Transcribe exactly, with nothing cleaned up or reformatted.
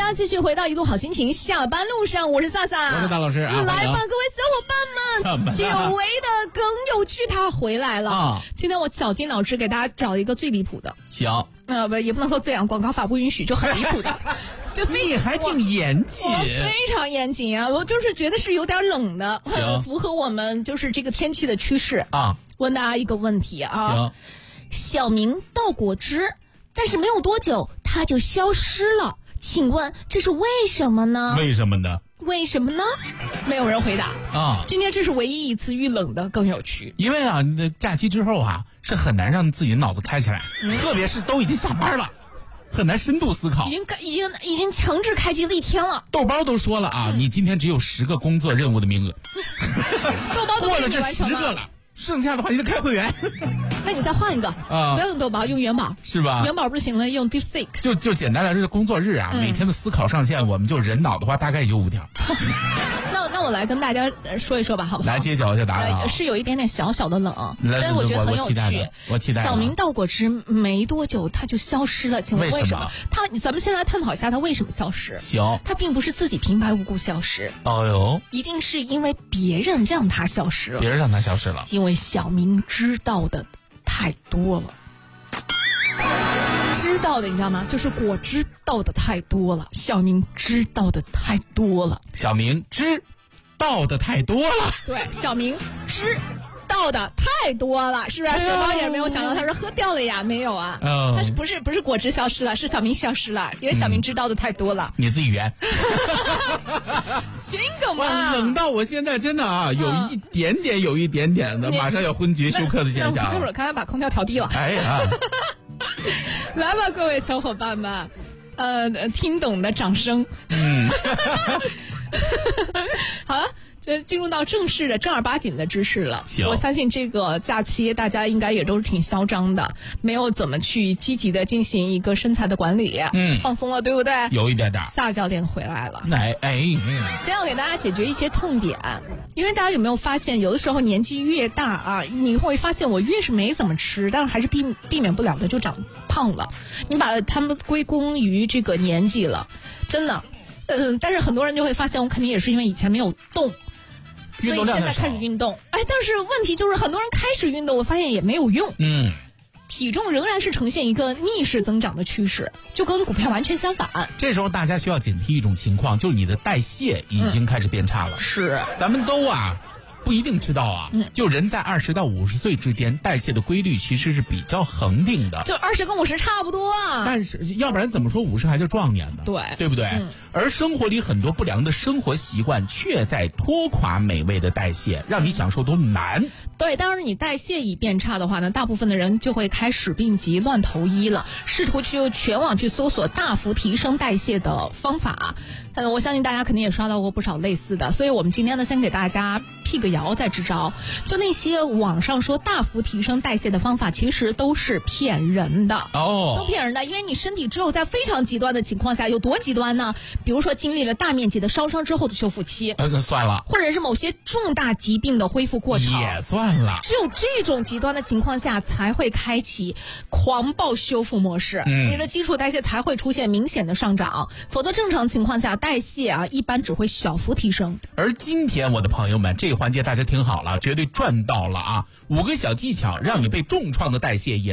啦，继续回到一路好心情，下班路上，我是萨萨， 我是大老师啊， 来吧，各位小伙伴们，久违的梗有趣他回来了啊！今天我绞尽脑汁给大家找一个最离谱的， 行， 呃不也不能说最啊，广告法不允许，就很离谱的，就你还挺严谨， 非常严谨啊！我就是觉得是有点冷的，很符合我们就是这个天气的趋势啊。问大家一个问题啊， 行， 小明倒果汁，但是没有多久它就消失了。请问这是为什么呢？ 为什么呢？ 为什么呢？没有人回答啊！ 今天这是唯一一次遇冷的更有趣， 因为啊，那假期之后啊，是很难让自己的脑子开起来，嗯、特别是都已经下班了，很难深度思考。 已经已经已经强制开机了一天了。 豆包都说了啊，嗯、你今天只有十个工作任务的名额， 豆包都过了这十个了。剩下的话你就开会员， 那你再换一个啊！不要用豆包，用元宝是吧？ 元宝不是行了，用 DeepSeek。 就就简单来说，工作日啊，嗯、每天的思考上限，我们就人脑的话，大概也就五条。 那那我来跟大家说一说吧，好不好？ 来揭晓一下答案、啊。 是有一点点小小的冷，但是我觉得很有趣。 我期待。 小明倒果汁没多久它就消失了，请问为什么？他咱们先来探讨一下它为什么消失。 行。 它并不是自己平白无故消失。 哦哟。 一定是因为别人让它消失了。 别人让它消失了。 因为小明知道的太多了。知道的你知道吗？就是果汁倒的太多了，小明知道的太多了。 小明知道的太多了。 对，小明知道的太多了，是不是？雪糕也没有想到，他说喝掉了呀，没有啊。嗯。但是不是不是果汁消失了，是小明消失了，因为小明知道的太多了。 嗯、你自己圆。 心梗嘛。 冷到我现在真的啊，有一点点，有一点点的，马上要昏厥休克的现象。 一会儿刚才把空调调低了。 哎呀。 来吧，各位小伙伴们，呃，听懂的掌声。嗯，好了，就进入到正式的正儿八经的知识了。我相信这个假期大家应该也都是挺嚣张的，没有怎么去积极的进行一个身材的管理，嗯，放松了，对不对？ 有一点点。 萨教练回来了， 哎哎， 今天要给大家解决一些痛点，因为大家有没有发现，有的时候年纪越大啊，你会发现我越是没怎么吃，但是还是避避免不了的就长胖了。你把他们归功于这个年纪了，真的。嗯，但是很多人就会发现，我肯定也是因为以前没有动，所以现在开始运动。哎，但是问题就是很多人开始运动，我发现也没有用。嗯，体重仍然是呈现一个逆势增长的趋势，就跟股票完全相反。 这时候大家需要警惕一种情况，就是你的代谢已经开始变差了。 嗯、是， 咱们都啊。不一定知道啊，嗯，就人在二十到五十岁之间，代谢的规律其实是比较恒定的， 就二十跟五十差不多啊。 但是要不然怎么说五十还叫壮年呢？ 对， 对不对？ 嗯、 而生活里很多不良的生活习惯，却在拖垮美味的代谢，让你享受都难。 对，当然你代谢一变差的话呢，大部分的人就会开始病急乱投医了，试图去全网去搜索大幅提升代谢的方法。但我相信大家肯定也刷到过不少类似的，所以我们今天呢，先给大家辟个谣再支招。就那些网上说大幅提升代谢的方法，其实都是骗人的哦，都骗人的。因为你身体只有在非常极端的情况下，有多极端呢？比如说经历了大面积的烧伤之后的修复期， 呃，算了， 或者是某些重大疾病的恢复过程， 也算了。 只有这种极端的情况下，才会开启狂暴修复模式，嗯、你的基础代谢才会出现明显的上涨，否则正常情况下，代谢啊一般只会小幅提升。 而今天我的朋友们，这个环节大家听好了，绝对赚到了啊！五个小技巧，让你被重创的代谢也